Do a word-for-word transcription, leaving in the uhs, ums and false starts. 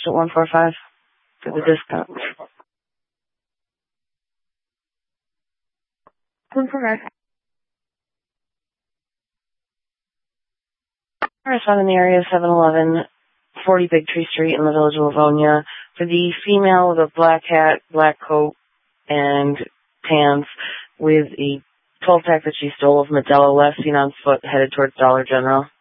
at one four five for the discount. I saw in the area seven eleven, forty Big Tree Street in the village of Livonia for the female with a black hat, black coat, and pants with a twelve pack that she stole of Modelo last seen on foot headed towards Dollar General.